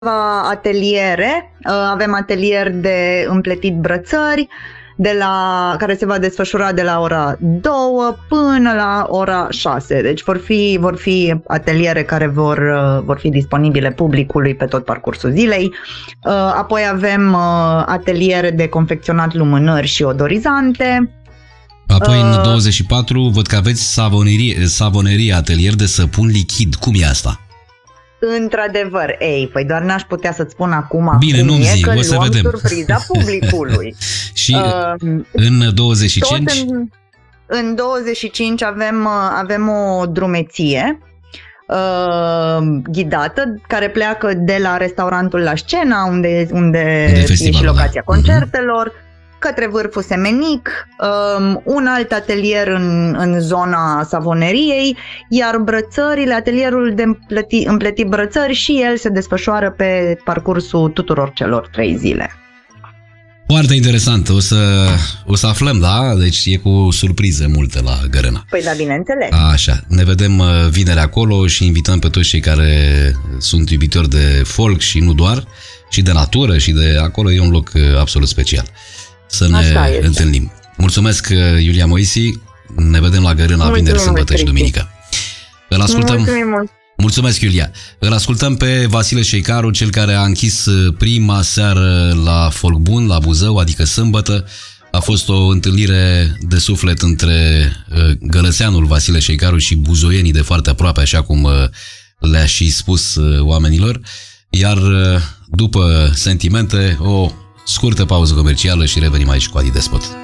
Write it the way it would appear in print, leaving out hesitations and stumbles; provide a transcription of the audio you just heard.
ateliere. Avem atelier de împletit brățări, care se va desfășura de la ora 2 până la ora 6. Deci vor fi ateliere care vor fi disponibile publicului pe tot parcursul zilei. Apoi avem ateliere de confecționat lumânări și odorizante. Apoi în 24 văd că aveți savonerie, atelier de săpun lichid. Cum e asta? Într-adevăr, păi doar n-aș putea să-ți spun acum. Bine, nu-mi zic, că o să vedem. Surpriza publicului. Și în 25? În 25 avem o drumeție ghidată care pleacă de la restaurantul La Scena, unde e și locația concertelor, către Vârful Semenic, un alt atelier în zona savoneriei, iar brățările, atelierul de împletit brățări, și el se desfășoară pe parcursul tuturor celor 3 zile. Foarte interesant, o să aflăm, da? Deci e cu surprize multe la Gărâna. Păi da, bineînțeles. Așa, ne vedem vineri acolo și invităm pe toți cei care sunt iubitori de folk și nu doar, și de natură și de acolo, e un loc absolut special. Să ne întâlnim. Mulțumesc, Iulia Moisi. Ne vedem la Gărâna vineri, sâmbătă și duminică. Îl ascultăm. Mulțumesc, Iulia. Îl ascultăm pe Vasile Șeicaru, cel care a închis prima seară la Folk Bun, la Buzău, adică sâmbătă. A fost o întâlnire de suflet între gălățeanul Vasile Șeicaru și buzoienii de foarte aproape, așa cum le-a și spus oamenilor. Iar după sentimente, o scurtă pauză comercială și revenim aici cu Adi Despot.